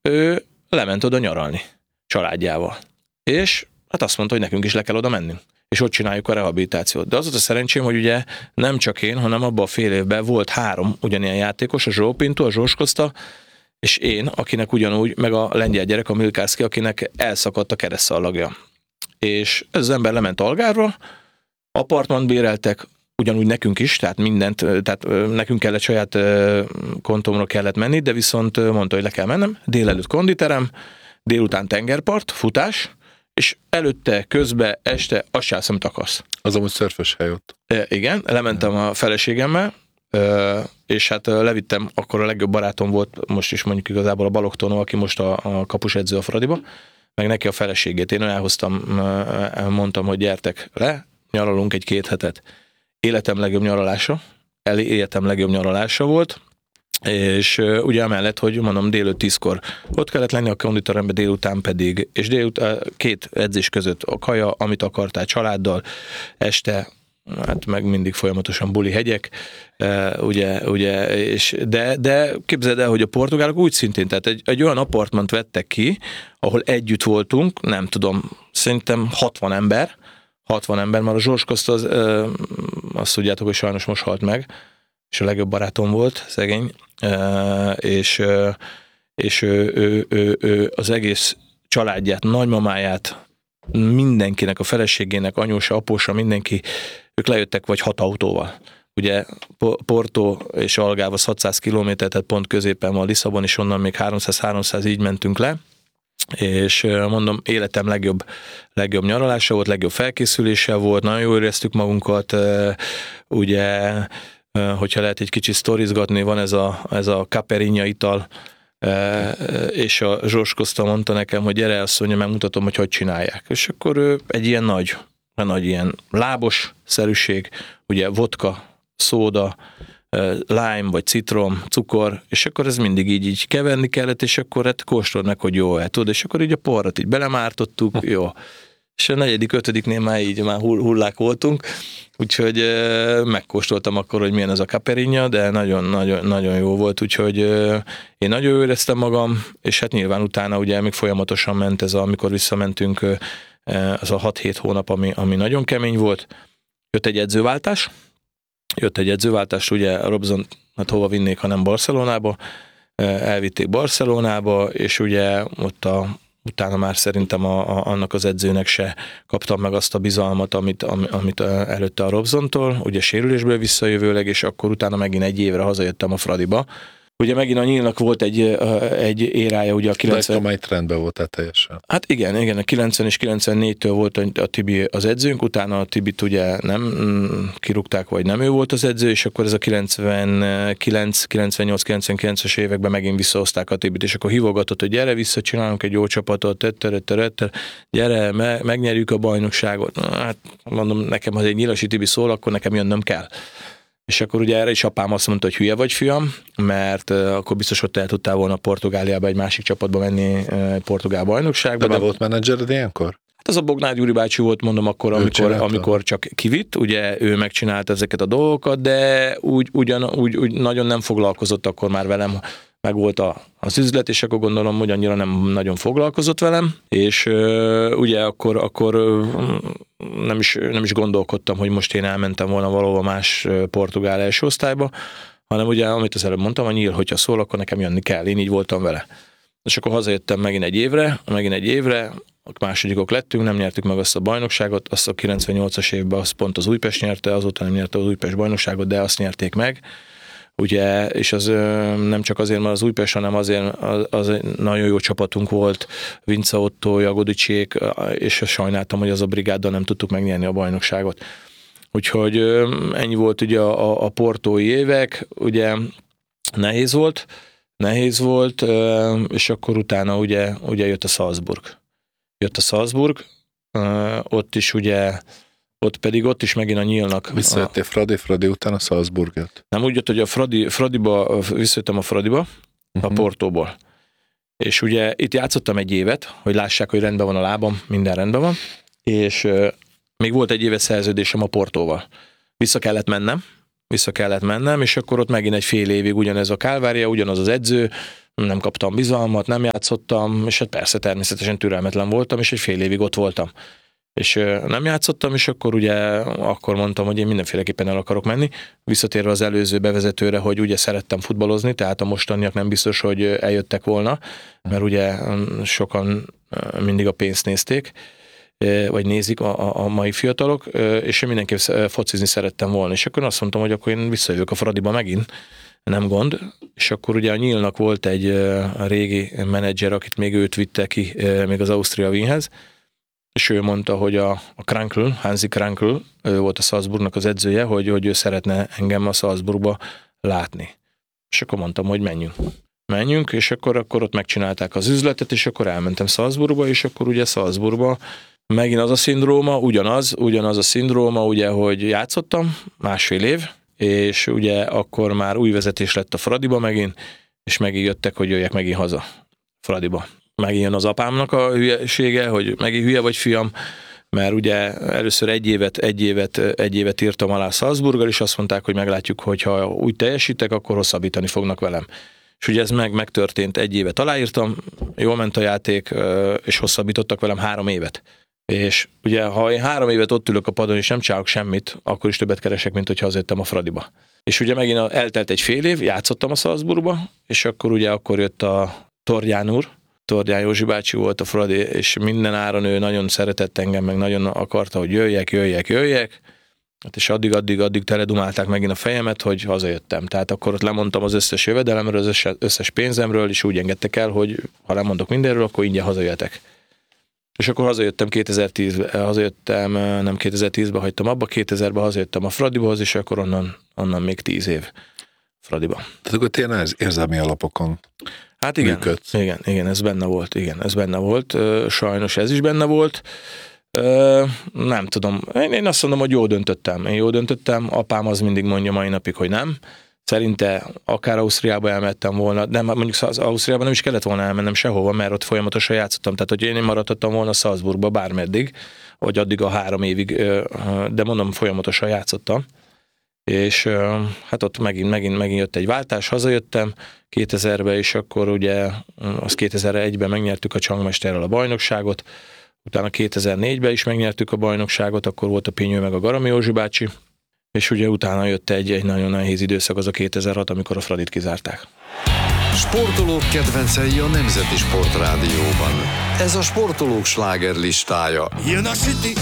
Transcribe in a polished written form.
ő lement oda nyaralni családjával. És hát azt mondta, hogy nekünk is le kell oda mennünk. És ott csináljuk a rehabilitációt. De az volt a szerencsém, hogy ugye nem csak én, hanem abban a fél évben volt 3 ugyanilyen játékos, a Zsó Pinto, a Zsós Koszta, és én, akinek ugyanúgy, meg a lengyel gyerek, a Milkárszki, akinek elszakadt a keresztszallagja. És ez az ember lement Algárra, apartmant béreltek, ugyanúgy nekünk is, tehát mindent, tehát nekünk kellett saját kontomra kellett menni, de viszont mondta, hogy le kell mennem, délelőtt konditerem, délután tengerpart, futás, és előtte, közbe, este azt sem amit akarsz. Az amúgy szörfös hely ott. Igen, lementem a feleségemmel, és hát levittem, akkor a legjobb barátom volt, most is mondjuk igazából a Balogh, aki most a kapusedző a Fradiba, meg neki a feleségét. Én elhoztam, mondtam, hogy gyertek le, nyaralunk 1-2 hetet. Életem legjobb nyaralása volt, és ugye amellett, hogy mondom, délután 10-kor ott kellett lenni a konditerembe, délután pedig, és délután 2 edzés között a kaja, amit akartál családdal, este, hát meg mindig folyamatosan buli hegyek, ugye, és de képzeld el, hogy a portugálok úgy szintén, tehát egy olyan apartmant vettek ki, ahol együtt voltunk, nem tudom, szerintem 60 ember, mert a Zsors Koszta azt tudjátok, hogy sajnos most halt meg, és a legjobb barátom volt, szegény, és ő az egész családját, nagymamáját, mindenkinek, a feleségének, anyósa, apósa, mindenki, ők lejöttek vagy 6 autóval. Ugye Porto és Algáv az 600 kilométer, tehát pont középen van Lisszabon, és onnan még 300-300 így mentünk le, és mondom, életem legjobb nyaralása volt, legjobb felkészülése volt, nagyon jól éreztük magunkat, ugye, hogyha lehet egy kicsit sztorizgatni, van ez a Caipirinha ital, és a Zsors Koszta mondta nekem, hogy gyere, azt mondja, megmutatom, hogy csinálják. És akkor ő egy ilyen nagy ilyen lábos szerűség, ugye vodka, szóda, lime vagy citrom, cukor, és akkor ez mindig így keverni kellett, és akkor hát kóstold meg, hogy jó tudod, és akkor így a porrat így belemártottuk, jó. És a 4.-5. már így már hullák voltunk, úgyhogy megkóstoltam akkor, hogy milyen ez a Caipirinha, de nagyon jó volt, úgyhogy én nagyon jól éreztem magam, és hát nyilván utána ugye még folyamatosan ment ez, amikor visszamentünk, az a 6-7 hónap, ami nagyon kemény volt. Jött egy edzőváltás, ugye Robson, hát hova vinnék, hanem Barcelonába, elvitték Barcelonába, és ugye ott utána már szerintem annak az edzőnek se kaptam meg azt a bizalmat, amit előtte a Robsontól, ugye sérülésből visszajövőleg, és akkor utána megint 1 évre hazajöttem a Fradiba. Ugye megint a Nyílnak volt egy érája, ugye a 90... De egy trendben voltál teljesen. Hát igen, a 90 és 94-től volt a Tibi az edzőnk, utána a Tibit ugye nem kirúgták, vagy nem ő volt az edző, és akkor ez a 99, 98, 99-es években megint visszahozták a Tibit, és akkor hívogatott, hogy gyere vissza, csinálunk egy jó csapatot, gyere, megnyerjük a bajnokságot. Hát mondom, nekem, ha egy Nyilasi Tibi szól, akkor nekem jönnöm kell. És akkor ugye erre is apám azt mondta, hogy hülye vagy, fiam, mert akkor biztos ott el tudtál volna Portugáliába egy másik csapatba menni, portugál bajnokságba. De volt menedzsered ilyenkor? Hát az a Bognár Gyuri bácsi volt, mondom, akkor, amikor csak kivitt, ugye ő megcsinálta ezeket a dolgokat, de úgy nagyon nem foglalkozott akkor már velem, meg volt az üzlet, és akkor gondolom, hogy annyira nem nagyon foglalkozott velem, és ugye akkor nem is gondolkodtam, hogy most én elmentem volna valahova más portugál első osztályba, hanem ugye, amit az előbb mondtam, a Nyíl, hogyha szól, akkor nekem jönni kell, én így voltam vele. És akkor hazajöttem megint egy évre, másodikok lettünk, nem nyertük meg azt a bajnokságot, azt a 98-as évben azt pont az Újpest nyerte, azóta nem nyerte az Újpest bajnokságot, de azt nyerték meg. Ugye, és az nem csak azért, mert az Újpest, hanem azért az egy nagyon jó csapatunk volt, Vince Otto, Jagodicsék, és sajnáltam, hogy az a brigáddal nem tudtuk megnyerni a bajnokságot. Úgyhogy ennyi volt ugye a portói évek, ugye nehéz volt, és akkor utána ugye jött a Salzburg. Ott is ugye ott is megint a Nyílnak. Visszajöttél Fradi után a Salzburg jött. Nem, úgy jött, hogy visszajöttem a Fradiba, a Portóból. És ugye itt játszottam 1 évet, hogy lássák, hogy rendben van a lábam, minden rendben van, és még volt 1 éves szerződésem a Portóval. Vissza kellett mennem, és akkor ott megint egy fél évig ugyanez a kálvária, ugyanaz az edző, nem kaptam bizalmat, nem játszottam, és hát persze természetesen türelmetlen voltam, és egy fél évig ott voltam. És nem játszottam, és akkor ugye akkor mondtam, hogy én mindenféleképpen el akarok menni. Visszatérve az előző bevezetőre, hogy ugye szerettem futballozni, tehát a mostaniak nem biztos, hogy eljöttek volna, mert ugye sokan mindig a pénzt nézték, vagy nézik a mai fiatalok, és én mindenképp focizni szerettem volna. És akkor azt mondtam, hogy akkor én visszajövök a Fradiba megint, nem gond. És akkor ugye a Nyílnak volt egy régi menedzser, akit még őt vitte ki még az Austria Wienhez, és ő mondta, hogy a Krankl, Hansi Krankl, ő volt a Salzburgnak az edzője, hogy ő szeretne engem a Salzburgba látni. És akkor mondtam, hogy menjünk, és akkor ott megcsinálták az üzletet, és akkor elmentem Salzburgba, és akkor ugye Salzburgba megint az a szindróma, ugyanaz a szindróma, ugye, hogy játszottam másfél év, és ugye akkor már új vezetés lett a Fradiba megint, és megint jöttek, hogy jöjjek megint haza Fradiba. Megint jön az apámnak a hülyesége, hogy megint hülye vagy fiam, mert ugye először egy évet írtam alá Salzburggal, és azt mondták, hogy meglátjuk, hogy ha úgy teljesítek, akkor hosszabbítani fognak velem. És ugye ez megtörtént, egy évet aláírtam, jól ment a játék, és hosszabbítottak velem 3 évet. És ugye, ha én 3 évet ott ülök a padon, és nem csinálok semmit, akkor is többet keresek, mint hogyha hazajöttem a Fradiba. És ugye megint eltelt egy fél év, játszottam a Salzburgba, és akkor ugye jött a Tordján úr, Tordján Józsi bácsi volt a Fradi, és minden áron ő nagyon szeretett engem, meg nagyon akarta, hogy jöjjek. Hát és addig teledumálták megint a fejemet, hogy hazajöttem. Tehát akkor ott lemondtam az összes jövedelemről, az összes pénzemről, és úgy engedtek el, hogy ha lemondok mindenről, akkor ingyen hazajöhetek. És akkor hazajöttem 2010-ben, nem 2010-ben hagytam abba, 2000-ben hazajöttem a Fradihoz, és akkor onnan még 10 év Fradiba. Tehát akkor tényleg érzelmi alapokon hát igen, ez benne volt, sajnos ez is benne volt. Nem tudom, én azt mondom, hogy jól döntöttem, apám az mindig mondja mai napig, hogy nem. Szerinte akár Ausztriába elmentem volna, de mondjuk az Ausztriában nem is kellett volna elmennem sehova, mert ott folyamatosan játszottam. Tehát, hogy én maradhattam volna Salzburgba bármeddig, vagy addig a 3 évig, de mondom, folyamatosan játszottam. És hát ott megint jött egy váltás, hazajöttem 2000-ben, és akkor ugye az 2001-ben megnyertük a Csangmesterrel a bajnokságot, utána 2004-ben is megnyertük a bajnokságot, akkor volt a Pinyő meg a Garami Józsi bácsi, és ugye utána jött egy nagyon nehéz időszak, az a 2006, amikor a Fradit kizárták. Sportolók kedvencei a Nemzeti Sportrádióban. Ez a sportolók slágerlistája. Jön a süti,